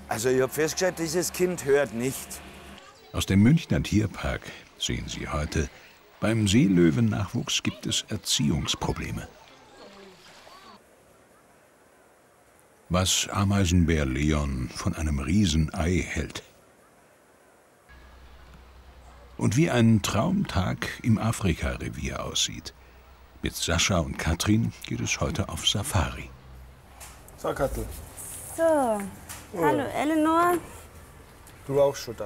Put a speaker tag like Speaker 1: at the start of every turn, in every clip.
Speaker 1: Also ich habe festgestellt, dieses Kind hört nicht.
Speaker 2: Aus dem Münchner Tierpark sehen Sie heute, beim Seelöwennachwuchs gibt es Erziehungsprobleme. Was Ameisenbär Leon von einem Riesenei hält. Und wie ein Traumtag im Afrika-Revier aussieht. Mit Sascha und Katrin geht es heute auf Safari.
Speaker 3: So, Kattel.
Speaker 4: So, hallo Eleanor.
Speaker 3: Du auch schon da.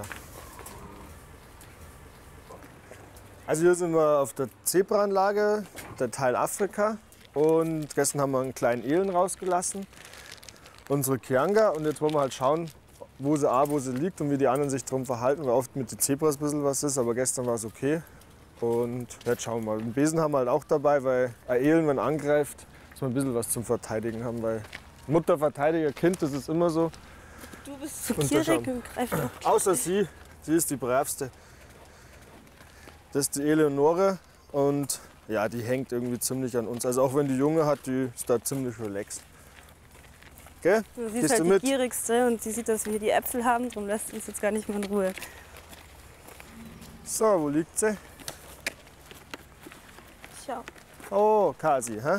Speaker 3: Also hier sind wir auf der Zebraanlage, der Teil Afrika. Und gestern haben wir einen kleinen Elen rausgelassen, unsere Kianga. Und jetzt wollen wir halt schauen, wo sie liegt und wie die anderen sich darum verhalten. Weil oft mit den Zebras ein bisschen was ist, aber gestern war es okay. Und jetzt schauen wir mal. Den Besen haben wir halt auch dabei, weil ein Elen, wenn angreift, muss man ein bisschen was zum Verteidigen haben. Weil Mutter verteidigt Kind, das ist immer so.
Speaker 4: Du bist so gierig und greifst doch.
Speaker 3: Außer sie ist die bravste. Das ist die Eleonore und ja, die hängt irgendwie ziemlich an uns. Also auch wenn die Junge hat, die ist da ziemlich relaxed. Gell?
Speaker 4: Sie ist halt die gierigste und sie sieht, dass wir hier die Äpfel haben, darum lässt sie uns jetzt gar nicht mehr in Ruhe.
Speaker 3: So, wo liegt sie?
Speaker 4: Schau.
Speaker 3: Oh, Kasi, hä?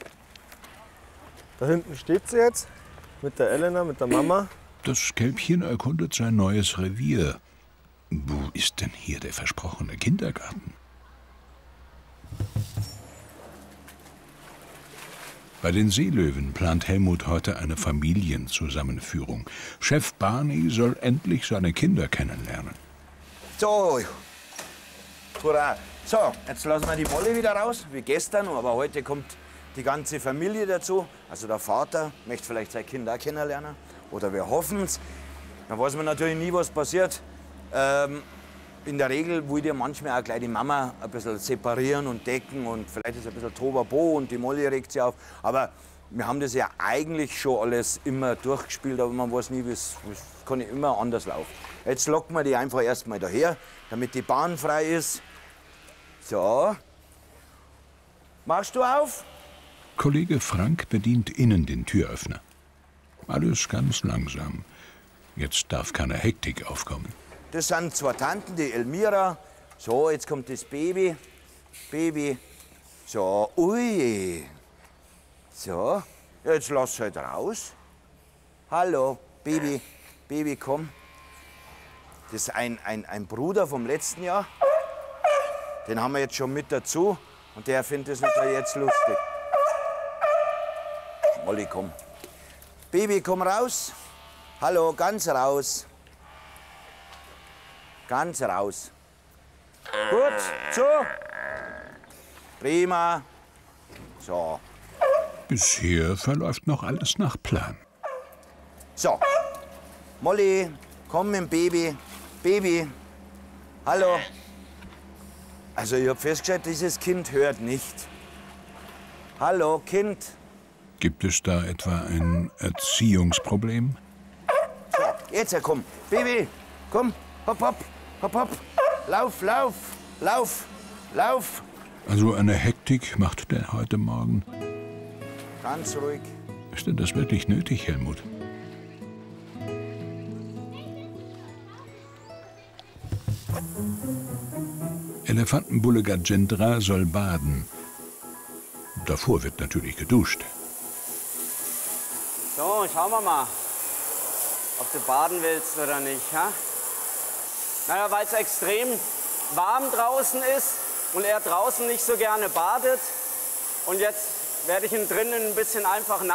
Speaker 3: Da hinten steht sie jetzt mit der Elena, mit der Mama.
Speaker 2: Das Kälbchen erkundet sein neues Revier. Wo ist denn hier der versprochene Kindergarten? Bei den Seelöwen plant Helmut heute eine Familienzusammenführung. Chef Barney soll endlich seine Kinder kennenlernen.
Speaker 1: So, hurra. So, jetzt lassen wir die Molly wieder raus, wie gestern. Aber heute kommt die ganze Familie dazu. Also der Vater möchte vielleicht sein Kind auch kennenlernen. Oder wir hoffen es. Da weiß man natürlich nie, was passiert. In der Regel will ja manchmal auch gleich die Mama ein bisschen separieren und decken und vielleicht ist ein bisschen Tobabo und die Molly regt sich auf. Aber wir haben das ja eigentlich schon alles immer durchgespielt, aber man weiß nie, es kann ja immer anders laufen. Jetzt locken wir die einfach erstmal daher, damit die Bahn frei ist. So. Machst du auf?
Speaker 2: Kollege Frank bedient innen den Türöffner. Alles ganz langsam. Jetzt darf keine Hektik aufkommen.
Speaker 1: Das sind zwei Tanten, die Elmira. So, jetzt kommt das Baby. Baby. So, ui. So, jetzt lass halt raus. Hallo, Baby. Baby, komm. Das ist ein Bruder vom letzten Jahr. Den haben wir jetzt schon mit dazu. Und der findet es natürlich jetzt lustig. Molly, komm. Baby, komm raus. Hallo, ganz raus. Ganz raus. Gut, so. Prima. So.
Speaker 2: Bisher verläuft noch alles nach Plan.
Speaker 1: So. Molly, komm mit dem Baby. Baby. Hallo. Also ich habe festgestellt, dieses Kind hört nicht. Hallo, Kind.
Speaker 2: Gibt es da etwa ein Erziehungsproblem?
Speaker 1: So, jetzt komm. Baby, komm. Hopp, hopp, hopp, hopp. Lauf, lauf, lauf, lauf.
Speaker 2: Also eine Hektik macht der heute Morgen.
Speaker 1: Ganz ruhig.
Speaker 2: Ist denn das wirklich nötig, Helmut? Elefantenbulle Gajendra soll baden. Davor wird natürlich geduscht.
Speaker 5: So, schauen wir mal, ob du baden willst oder nicht. Ha? Naja, weil es extrem warm draußen ist und er draußen nicht so gerne badet. Und jetzt werde ich ihn drinnen ein bisschen einfach